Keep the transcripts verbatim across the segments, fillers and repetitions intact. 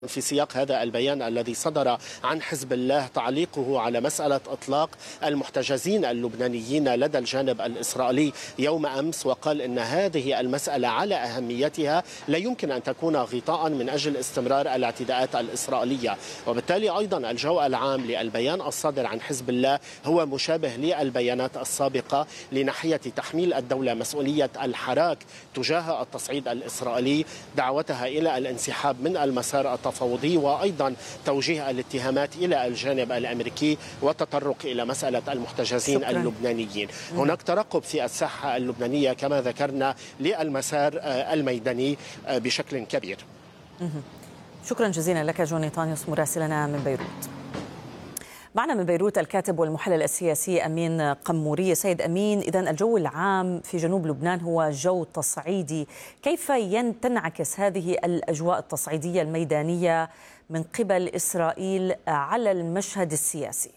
في سياق هذا البيان الذي صدر عن حزب الله تعليقه على مسألة إطلاق المحتجزين اللبنانيين لدى الجانب الإسرائيلي يوم أمس، وقال إن هذه المسألة على أهميتها لا يمكن أن تكون غطاء من أجل استمرار الاعتداءات الإسرائيلية. وبالتالي أيضا الجو العام للبيان الصادر عن حزب الله هو مشابه للبيانات السابقة لناحية تحميل الدولة مسؤولية الحراك تجاه التصعيد الإسرائيلي، دعوتها إلى الانسحاب من المسار التفاوضي، وأيضا توجيه الاتهامات إلى الجانب الأمريكي والتطرق إلى مسألة المحتجزين شكرا. اللبنانيين. هناك ترقب في الساحة اللبنانية كما ذكرنا للمسار الميداني بشكل كبير. شكرا جزيلا لك جوني طانيوس مراسلنا من بيروت. معنا من بيروت الكاتب والمحلل السياسي أمين قمورية. سيد أمين، إذن الجو العام في جنوب لبنان هو جو تصعيدي، كيف تنعكس هذه الأجواء التصعيدية الميدانية من قبل إسرائيل على المشهد السياسي؟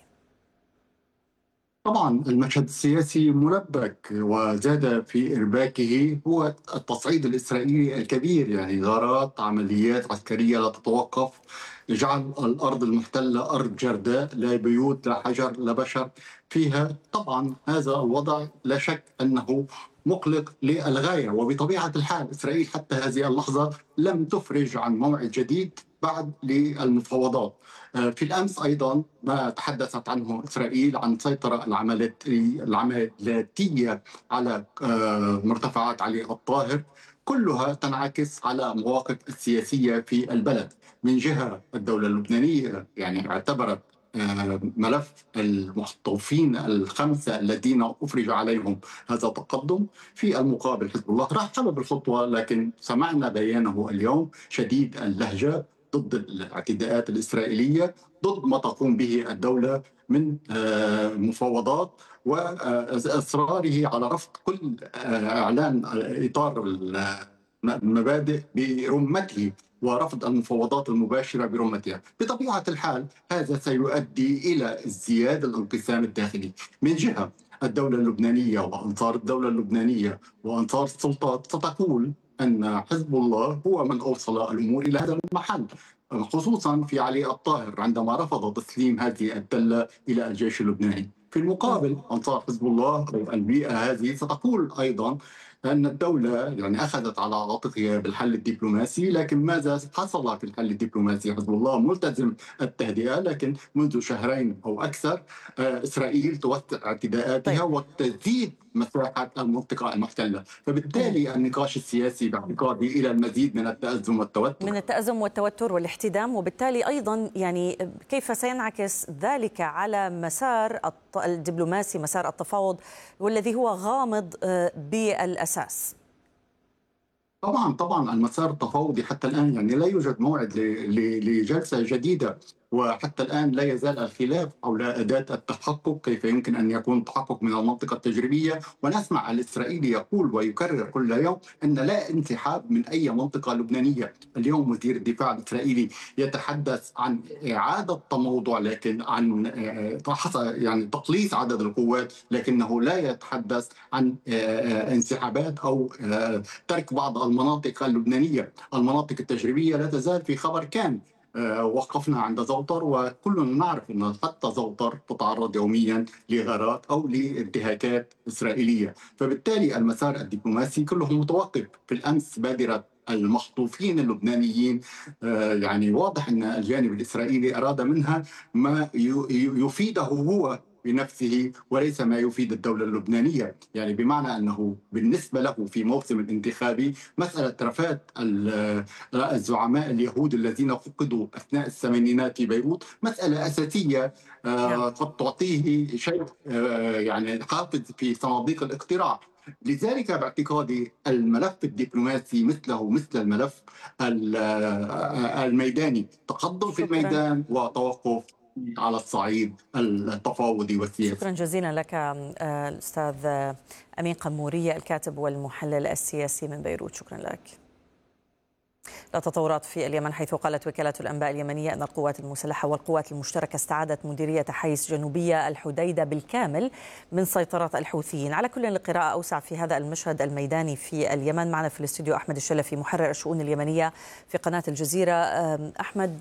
طبعا المشهد السياسي مربك، وزاد في إرباكه هو التصعيد الإسرائيلي الكبير، يعني غارات، عمليات عسكرية لا تتوقف، جعل الأرض المحتلة أرض جرداء، لا بيوت لا حجر لا بشر فيها. طبعا هذا الوضع لا شك أنه مقلق للغاية، وبطبيعة الحال إسرائيل حتى هذه اللحظة لم تفرج عن موعد جديد بعد للمفاوضات. في الأمس أيضا ما تحدثت عنه إسرائيل عن سيطرة العملياتية على مرتفعات علي الطاهر، كلها تنعكس على مواقف السياسية في البلد. من جهة الدولة اللبنانية يعني اعتبرت ملف المخطوفين الخمسة الذين أفرج عليهم هذا تقدم. في المقابل حزب الله رحب بالخطوة، لكن سمعنا بيانه اليوم شديد اللهجة ضد الاعتداءات الإسرائيلية، ضد ما تقوم به الدولة من مفاوضات، وإصراره على رفض كل إعلان إطار المبادئ برمته ورفض المفاوضات المباشرة برمتها. بطبيعة الحال هذا سيؤدي إلى ازدياد الانقسام الداخلي من جهة الدولة اللبنانية وأنصار الدولة اللبنانية وأنصار السلطات ستقول أن حزب الله هو من أوصل الأمور إلى هذا المحل، خصوصا في علي الطاهر عندما رفض تسليم هذه الدلة إلى الجيش اللبناني. في المقابل أنصار حزب الله أو البيئة هذه ستقول أيضا أن الدولة يعني أخذت على عاتقها بالحل الدبلوماسي، لكن ماذا حصل في الحل الدبلوماسي؟ حزب الله ملتزم التهدئة، لكن منذ شهرين أو أكثر إسرائيل توسع اعتداءاتها وتزيد مساحة المنطقة المحتلة، فبالتالي النقاش السياسي باعتقادي إلى المزيد من التأزم والتوتر من التأزم والتوتر والاحتدام. وبالتالي أيضا يعني كيف سينعكس ذلك على مسار الدبلوماسي، مسار التفاوض، والذي هو غامض بالأساس؟ طبعا طبعا المسار التفاوضي حتى الآن يعني لا يوجد موعد لجلسة جديدة، وحتى الآن لا يزال الخلاف حول أداة التحقق، كيف يمكن أن يكون تحقق من المنطقة التجريبية. ونسمع الإسرائيلي يقول ويكرر كل يوم أن لا انسحاب من أي منطقة لبنانية. اليوم وزير الدفاع الإسرائيلي يتحدث عن إعادة تموضع، لكن عن يعني تقليص عدد القوات، لكنه لا يتحدث عن انسحابات أو ترك بعض المناطق اللبنانية. المناطق التجريبية لا تزال في خبر كان. وقفنا عند زوطر، وكلنا نعرف أن حتى زوطر تتعرض يوميا لغارات أو لانتهاكات إسرائيلية، فبالتالي المسار الدبلوماسي كله متوقف. في الأمس بادرة المخطوفين اللبنانيين يعني واضح أن الجانب الإسرائيلي أراد منها ما يفيده هو بنفسه وليس ما يفيد الدولة اللبنانية، يعني بمعنى أنه بالنسبة له في موسم الانتخابي مسألة رفات الزعماء اليهود الذين فقدوا أثناء الثمانينات في بيروت مسألة أساسية قد تعطيه شيء يعني حافز في صناديق الاقتراع. لذلك باعتقادي الملف الدبلوماسي مثله مثل الملف الميداني، تقدم في الميدان وتوقف على الصعيد التفاوضي والسياسي. شكرا جزيلا لك الأستاذ أمين قمورية الكاتب والمحلل السياسي من بيروت. شكرا لك. لا تطورات في اليمن، حيث قالت وكالة الأنباء اليمنية أن القوات المسلحة والقوات المشتركة استعادت مديرية حيس جنوبية الحديدة بالكامل من سيطرة الحوثيين. على كل القراءة أوسع في هذا المشهد الميداني في اليمن. معنا في الاستوديو أحمد الشلفي محرر الشؤون اليمنية في قناة الجزيرة. أحمد،